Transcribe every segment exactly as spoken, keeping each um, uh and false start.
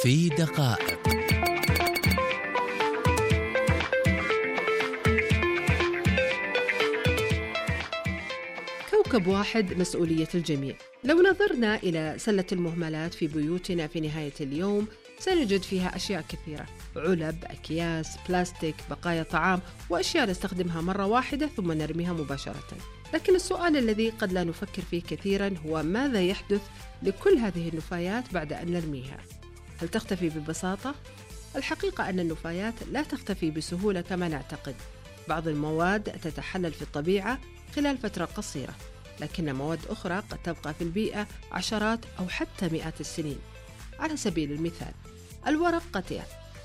في دقائق. كوكب واحد مسؤولية الجميع. لو نظرنا إلى سلة المهملات في بيوتنا في نهاية اليوم سنجد فيها أشياء كثيرة: علب، أكياس، بلاستيك، بقايا طعام، وأشياء نستخدمها مرة واحدة ثم نرميها مباشرة. لكن السؤال الذي قد لا نفكر فيه كثيرا هو ماذا يحدث لكل هذه النفايات بعد أن نرميها؟ هل تختفي ببساطة؟ الحقيقة أن النفايات لا تختفي بسهولة كما نعتقد. بعض المواد تتحلل في الطبيعة خلال فترة قصيرة، لكن مواد أخرى قد تبقى في البيئة عشرات أو حتى مئات السنين. على سبيل المثال الورق قد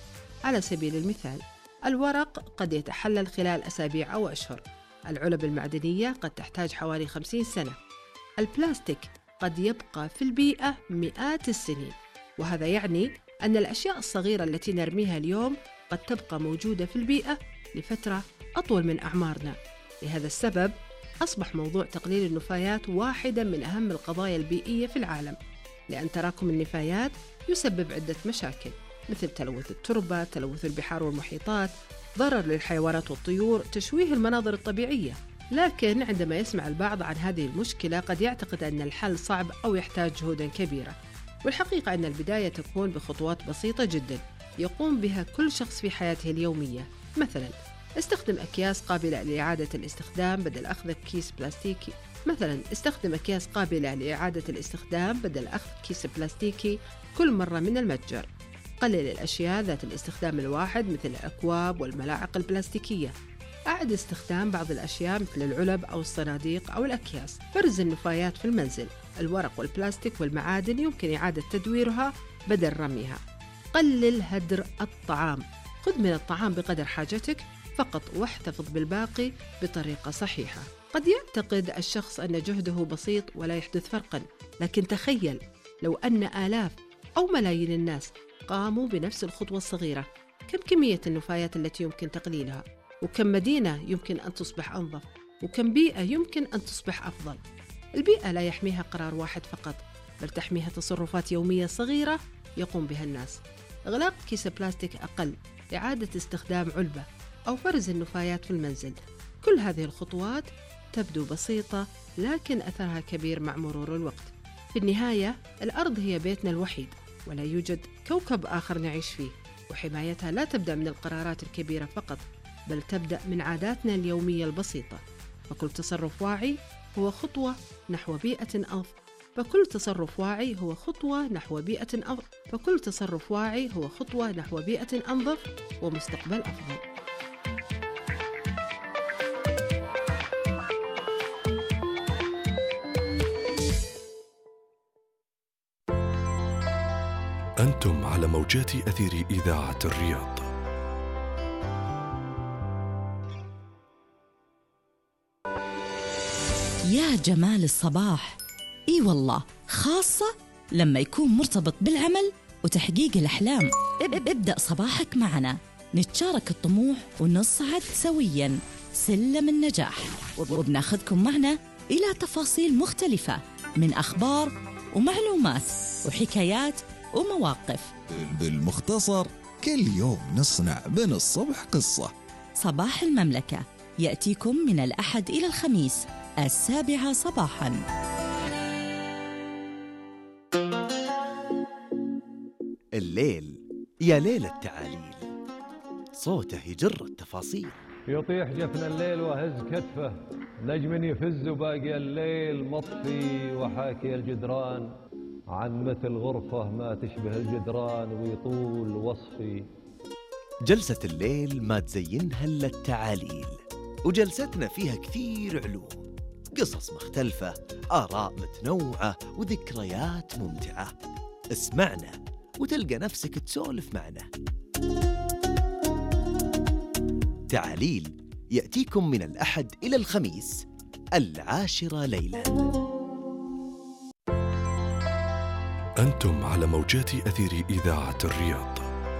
على سبيل المثال الورق قد يتحلل خلال أسابيع أو أشهر. العلب المعدنية قد تحتاج حوالي خمسين سنة. البلاستيك قد يبقى في البيئة مئات السنين، وهذا يعني أن الأشياء الصغيرة التي نرميها اليوم قد تبقى موجودة في البيئة لفترة أطول من أعمارنا. لهذا السبب أصبح موضوع تقليل النفايات واحداً من أهم القضايا البيئية في العالم، لأن تراكم النفايات يسبب عدة مشاكل مثل تلوث التربة، تلوث البحار والمحيطات، ضرر للحيوانات والطيور، تشويه المناظر الطبيعية. لكن عندما يسمع البعض عن هذه المشكلة قد يعتقد أن الحل صعب أو يحتاج جهوداً كبيرة، والحقيقة أن البداية تكون بخطوات بسيطة جداً يقوم بها كل شخص في حياته اليومية. مثلاً استخدم أكياس قابلة لإعادة الاستخدام بدل أخذ كيس بلاستيكي. مثلاً استخدم أكياس قابلة لإعادة الاستخدام بدل أخذ كيس بلاستيكي كل مرة من المتجر. قلل الأشياء ذات الاستخدام الواحد مثل الأكواب والملاعق البلاستيكية. أعد استخدام بعض الأشياء مثل العلب أو الصناديق أو الأكياس. فرز النفايات في المنزل. الورق والبلاستيك والمعادن يمكن إعادة تدويرها بدل رميها. قلل هدر الطعام. خذ من الطعام بقدر حاجتك فقط واحتفظ بالباقي بطريقة صحيحة. قد يعتقد الشخص أن جهده بسيط ولا يحدث فرقاً، لكن تخيل لو أن آلاف أو ملايين الناس قاموا بنفس الخطوة الصغيرة، كم كمية النفايات التي يمكن تقليلها؟ وكم مدينة يمكن أن تصبح أنظف؟ وكم بيئة يمكن أن تصبح أفضل؟ البيئة لا يحميها قرار واحد فقط، بل تحميها تصرفات يومية صغيرة يقوم بها الناس. إغلاق كيس بلاستيك أقل، إعادة استخدام علبة، أو فرز النفايات في المنزل. كل هذه الخطوات تبدو بسيطة لكن أثرها كبير مع مرور الوقت. في النهاية الأرض هي بيتنا الوحيد، ولا يوجد كوكب آخر نعيش فيه، وحمايتها لا تبدأ من القرارات الكبيرة فقط، بل تبدأ من عاداتنا اليومية البسيطة. فكل تصرف واعي هو خطوة نحو بيئة أنظف. فكل تصرف واعي هو خطوة نحو بيئة أنظف. فكل تصرف واعي هو خطوة نحو بيئة أنظف ومستقبل أفضل. أنتم على موجات أثير إذاعة الرياض. يا جمال الصباح، إي والله، خاصة لما يكون مرتبط بالعمل وتحقيق الأحلام. ابدأ صباحك معنا، نتشارك الطموح ونصعد سوياً سلم النجاح، وبناخذكم معنا إلى تفاصيل مختلفة من أخبار ومعلومات وحكايات ومواقف. بالمختصر كل يوم نصنع من الصبح قصة. صباح المملكة يأتيكم من الأحد إلى الخميس السابعة صباحاً. الليل يا ليل التعاليل، صوته يجر التفاصيل. يطيح جفن الليل وهز كتفه، نجم يفز وباقي الليل مطفي، وحاكي الجدران عن مثل غرفة ما تشبه الجدران ويطول وصفي. جلسة الليل ما تزينها إلا التعاليل، وجلستنا فيها كثير علوم، قصص مختلفة، آراء متنوعة، وذكريات ممتعة. اسمعنا وتلقى نفسك تسولف معنا. تعاليل يأتيكم من الأحد إلى الخميس العاشرة ليلاً. أنتم على موجات أثير إذاعة الرياض.